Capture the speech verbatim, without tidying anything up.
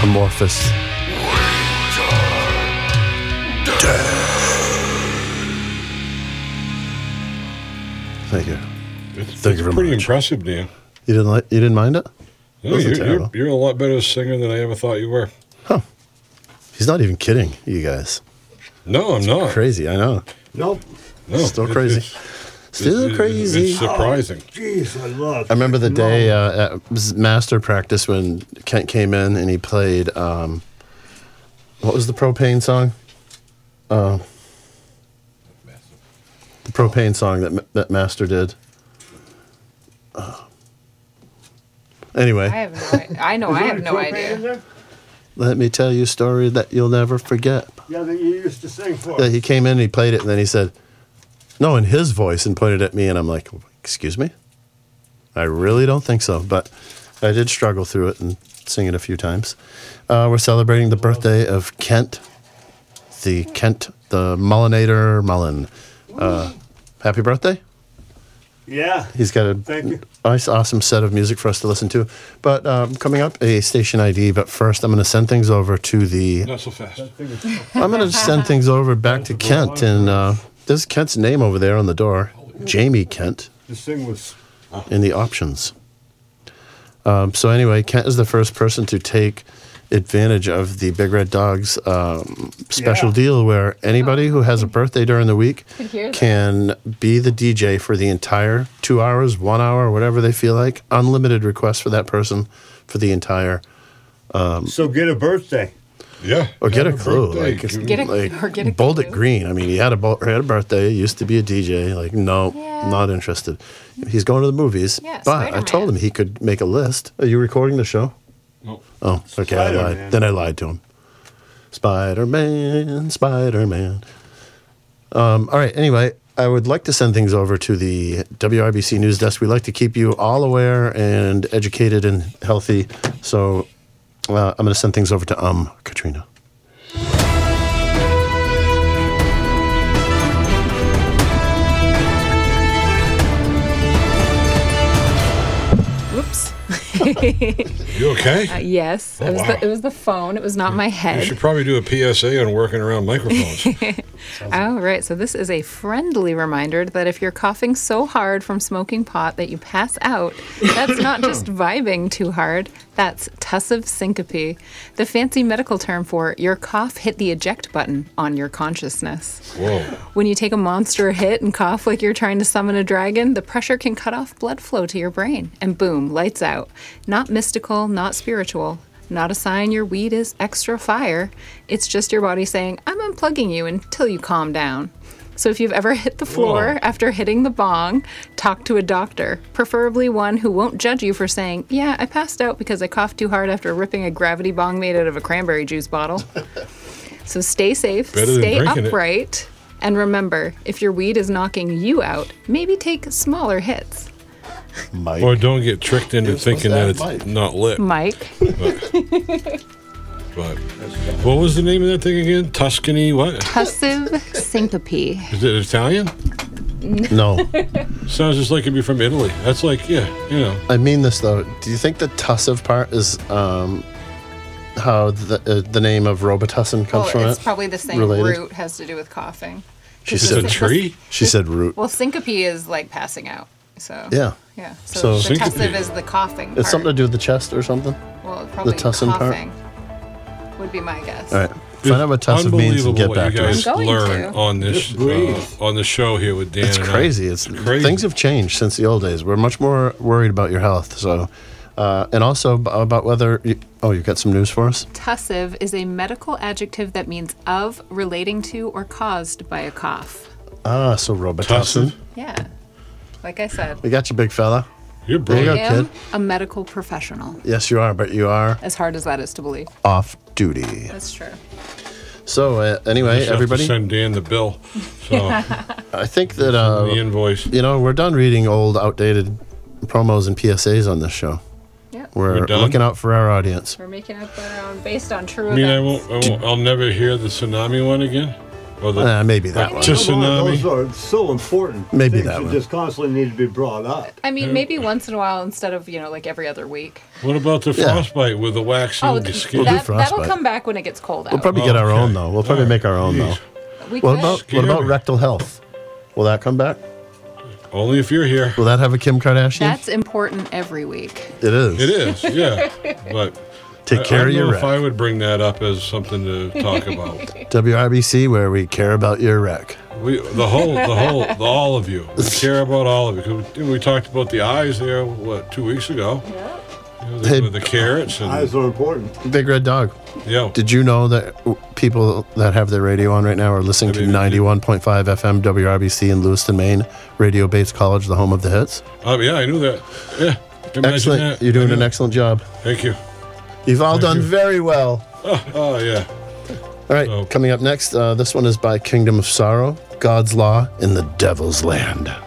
amorphous. Thank you. It's, Thank it's you very pretty much. impressive, Dan. You didn't like? You didn't mind it? No, Wasn't you're, terrible. you're, you're a lot better singer than I ever thought you were. Huh. He's not even kidding, you guys. No, I'm not. Crazy, I know. Nope. No, Still it- crazy. it's- Still it's- crazy. It's surprising. Jeez, I love. I remember the No. day uh, at master practice when Kent came in and he played, um, what was the propane song? Uh, the propane song that that Master did. Uh, anyway, I have no idea. I know Is I there have any no propane in idea. there? let me tell you a story that you'll never forget. Yeah, that you used to sing for. Yeah, he came in and he played it and then he said, no, in his voice, and pointed at me and I'm like, excuse me? I really don't think so, but I did struggle through it and sing it a few times. Uh, we're celebrating the birthday of Kent, the Kent, the Mullinator Mullen. Uh, happy birthday. Yeah. He's got a Thank you. nice, awesome set of music for us to listen to. But um, coming up, a station I D. But first, I'm going to send things over to the. Not so fast. I'm going to send things over back to Kent, and uh, there's Kent's name over there on the door, Jamie Kent, This thing was. in the options. Um, so anyway, Kent is the first person to take advantage of the Big Red Dogs um, special Yeah. deal, where anybody who has a birthday during the week Could hear that. can be the D J for the entire two hours, one hour, whatever they feel like. Unlimited requests for that person for the entire, So get a birthday. Yeah. or get a Have clue. birthday. Like, it's Get a- like or get a bold it clue. green. I mean, he had a, bo- he had a birthday, he used to be a D J. Like, no, Yeah. not interested. He's going to the movies. Yeah, but I Spider-Man. told him he could make a list. Are you recording the show? No. Oh, okay. I lied. Spider-Man. Then I lied to him. Spider-Man, Spider-Man. Um, all right. Anyway, I would like to send things over to the W I B C News Desk. We like to keep you all aware and educated and healthy. So uh, I'm going to send things over to um Katrina. Whoops. You okay? Yes, Oh, it was wow. the it was the phone. It was not my You head. should probably do a P S A on working around microphones. All right, so this is a friendly reminder that if you're coughing so hard from smoking pot that you pass out, that's not just vibing too hard, that's tussive syncope, the fancy medical term for your cough hit the eject button on your consciousness. Whoa. When you take a monster hit and cough like you're trying to summon a dragon, the pressure can cut off blood flow to your brain, and boom, lights out. Not mystical, not spiritual. Not a sign your weed is extra fire. It's just your body saying, I'm unplugging you until you calm down. So if you've ever hit the floor Whoa. after hitting the bong, talk to a doctor, preferably one who won't judge you for saying, yeah, I passed out because I coughed too hard after ripping a gravity bong made out of a cranberry juice bottle. So stay safe, Better than stay drinking it. upright, and remember, if your weed is knocking you out, maybe take smaller hits. Mike. Or don't get tricked into You're thinking supposed that to it's have Mike. not lit. Mike, But what was the name of that thing again? Tuscany what? tussive syncope. Is it Italian? No. Sounds just like it'd be from Italy. That's like, yeah, you know. I mean this, though. Do you think the tussive part is um, how the, uh, the name of Robitussin comes Oh, from it's it? probably the same Related? root, has to do with coughing. She Is said it a tree? She said root. Well, syncope is like passing out. So Yeah. yeah. So, So- the Syncope. tussive is the coughing. It's part. something to do with the chest or something? Well, probably tussin part? coughing would be my guess. All right. Find out what tussive means and get Unbelievable back what you to guys us. I'm going learn to. on this Just breathe. uh, on the show here with Dan. It's and I. crazy. It's Crazy. Things have changed since the old days. We're much more worried about your health. So, uh, and also b- about whether. You, oh, you got some news for us? Tussive is a medical adjective that means of, relating to, or caused by a cough. Ah, so Robitussin. Tussive? Yeah. Like I said, We got you, big fella. You're There you go, I brilliant. am kid. a medical professional. Yes, you are, but you are As hard as that is to believe. off duty. That's true. So, uh, anyway, Just have to everybody, send Dan the bill. So I think that uh, the invoice. you know we're done reading old, outdated promos and P S As on this show. Yeah. We're We're done? looking out for our audience. We're making up our own based on true I mean, I events. won't, I won't. I'll never hear the tsunami one again. Or the, Uh, maybe that one. Just- Come on, Tsunami. those are so important. Maybe things that that one. just constantly need to be brought up. I mean, maybe once in a while instead of, you know, like every other week. what about the Yeah. frostbite with the waxing Oh, your th- skin? We'll do that, that'll frostbite. come back when it gets cold out. We'll probably get our Okay. own though. We'll probably All make our own Jeez. though. we What could. about Scary. what about rectal health? Will that come back? Only if you're here. Will that have a Kim Kardashian? That's important every week. it is. It is, yeah. But Take I, care I of don't your know wreck. if I would bring that up as something to talk about. W R B C, where we care about your wreck. We the whole the whole the, all of you. We care about all of you. 'Cause we, we talked about the eyes there. What two weeks ago? Yeah. You know, the, Hey. with the carrots and Eyes are important. Big Red Dog. yeah. Did you know that w- people that have their radio on right now are listening I to mean, ninety-one point five F M W R B C in Lewiston, Maine, Radio Bates College, the home of the hits? Oh yeah, I knew that. Yeah. Imagine Excellent. that. You're doing I an knew- excellent job. Thank you. You've all Thank done you. very well. Oh, oh yeah. All right, So- coming up next, uh, this one is by Kingdom of Sorrow, God's Law in the Devil's Land.